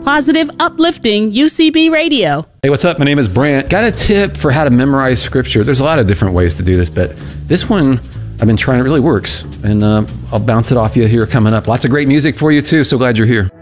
positive, uplifting UCB radio. Hey, what's up? My name is Brant. Got a tip for how to memorize scripture. There's a lot of different ways to do this, but this one I've been trying. It really works. And I'll bounce it off you here coming up. Lots of great music for you too. So glad you're here.